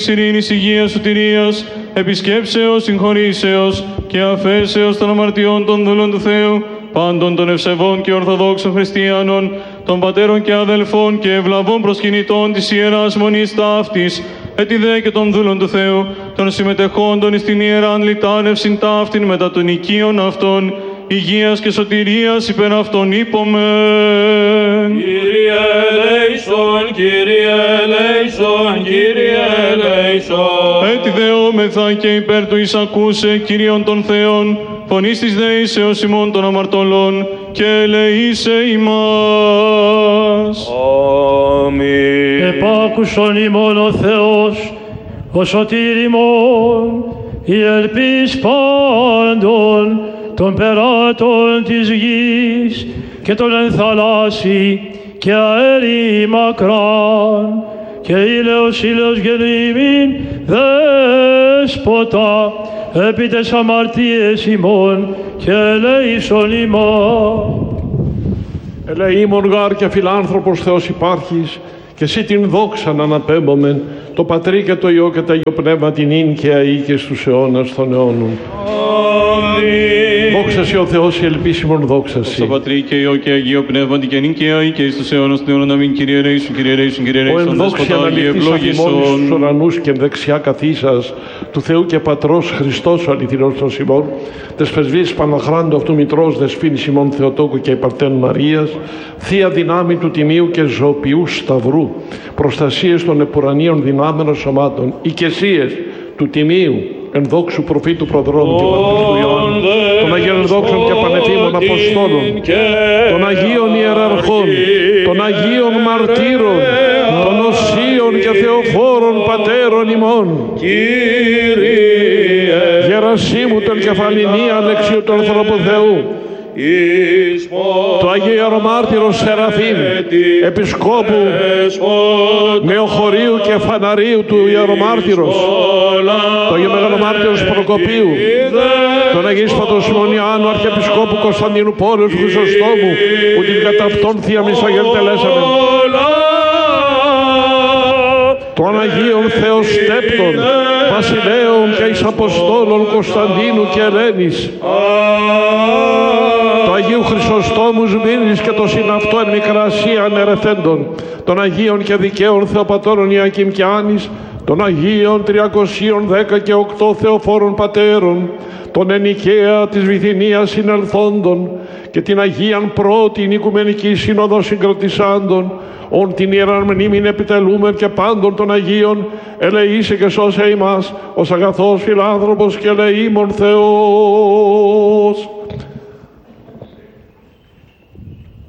ειρήνης, υγείας, σωτηρίας, επισκέψεως, συγχωρήσεως και αφέσεως των αμαρτιών των δούλων του Θεού, πάντων των ευσεβών και ορθοδόξων χριστιανών, των πατέρων και αδελφών και ευλαβών προσκυνητών της Ιεράς Μονής ταύτης, έτι δε και των δούλων του Θεού, των συμμετεχόντων εις την Ιεράν λιτάνευσιν ταύτην μετά των οικείων αυτών, υγείας και σωτηρίας υπέρ αυτών είπομεν. Κύριε ελέησον, Κύριε ελέησον, Κύριε ελέησον. Έτι δεόμεθα και υπέρ του εισακούσε Κύριον των Θεών, φωνής της δεήσεως ημών των αμαρτωλών, και ελεήσε ημάς. Αμήν. Επάκουσον ημών ο Θεός, ο σωτήρ ημών, η ελπίς πάντων των περάτων της γης και των εν θαλάσσι και αέρι μακράν και ήλαιος γεννήμην δέσποτα επί τες αμαρτίες ημών και ελέησον ημών. Ελεήμων γάρ και φιλάνθρωπος Θεός υπάρχεις, και εσύ την δόξα να αναπέμπομεν, το Πατρί και το Υιό και το Αγίο Πνεύμα την ίν και αεί και στους αιώνας των αιώνων. Αμήν. Δόξα σοι ο Θεός, η ελπίσιμον δόξα σοι. Στο Πατρί και Υιό και Αγίο Πνεύμα την καινή και αεί και εις τους αιώνας των αιώνων. Αμήν. Κύριε ελέησον, Κύριε ελέησον, Κύριε Ο ελέησον, ενδόξια Δέσποτα Άγιε αναλυτής αφημών εις τους ευλόγησον. ουρανούς και δεξιά καθίσας του Θεού και Πατρός Χριστός ο αληθινός των Σιμών, τες πρεσβείες Παναχράντου αυτού Μητρός δεσποίνης ημών Θεοτόκου και υπαρτέν Μαρίας, θεία δυνάμει του Τιμίου και ζωοποιού Σταυρού, προστασίες των επουρανίων δυνάμενων σωμάτων, οικεσίες του Τιμίου, ενδόξου προφήτου προδρόμου και Βαπτιστού Ιωάννου, των Αγίων ενδόξων και πανεπίμων Αποστόλων, των Αγίων Ιεραρχών, των Αγίων Μαρτύρων, των Οσίων και Θεοφόρων Πατέρων ημών, Κύριε Γερασίμου τον κεφαλινή αλεξίου του ανθρώπου Θεού, το Αγίο Ιερομάρτυρο Σεραφείμ, Επισκόπου Νεοχωρίου και Φαναρίου του Ιερομάρτυρος, το Αγίο Μεγαλομάρτυρος Προκοπίου, τον Αγίσπατο Σιμωνιάνου Αρχιεπισκόπου Κωνσταντίνου Πόλεως Χρυσοστόμου, που την κατά αυτόν θεία μισαγγέλ τελέσαμε, των Αγίων Θεοστέπτων, Βασιλέων και εις Αποστόλων Κωνσταντίνου και Ελένης, του Αγίου Χρυσοστόμου Σμύρνης και το συναυτό εν Μικρασίαν ερεθέντων, των Αγίων και Δικαίων Θεοπατώρων Ιακήμ και Άνης, των Αγίων 310 και 8 Θεοφόρων Πατέρων, των εν Νικαία της Βυθινίας συνελθόντων και την Αγίαν πρώτην Οικουμενική Σύνοδο συγκρατησάντων, ον την Ιεράν μνήμην επιτελούμεν και πάντων των Αγίων, ελεήσε και σώσε ημάς, ως αγαθός φιλάνθρωπος και ελεήμων Θεός.